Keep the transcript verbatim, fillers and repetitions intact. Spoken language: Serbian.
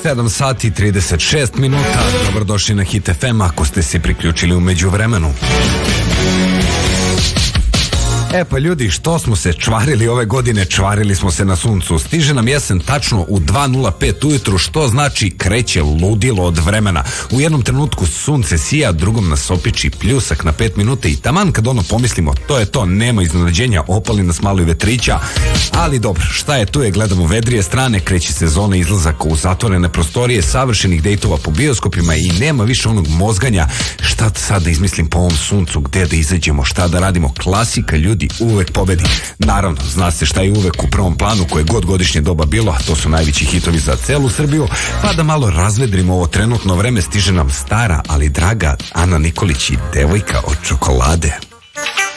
sedam sati i trideset šest minuta. Dobrodošli na Hit F M ako ste se priključili u međuvremenu. E pa ljudi, što smo se čvarili ove godine, čvarili smo se na suncu. Stiže nam jesen tačno u dva nula pet ujutru, što znači kreće ludilo od vremena. U jednom trenutku sunce sija, drugom nas opiči pljusak na pet minuta i taman kad ono pomislimo, to je to, nema iznenađenja, opali nas malo i vetrića. Ali dobro, šta je tu je, gledamo vedrije strane, kreće sezona izlazaka u zatvorene prostorije, savršenih dejtova po bioskopima i nema više onog mozganja šta sad da izmislim po ovom suncu, gde da izađemo, šta da radimo. Klasika, ljudi, uvek pobedi. Naravno, zna se šta je uvek u prvom planu, koje god godišnje doba bilo, a to su najveći hitovi za celu Srbiju, pa da malo razvedrimo ovo trenutno vreme, stiže nam stara, ali draga Ana Nikolić i Devojka od čokolade.